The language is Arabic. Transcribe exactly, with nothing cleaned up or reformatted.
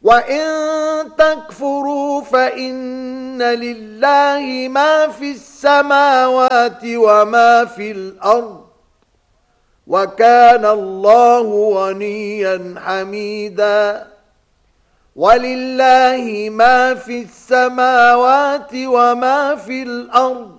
وإن تكفروا فإن لله ما في السماوات وما في الأرض وكان الله غنيا حميدا ولله ما في السماوات وما في الأرض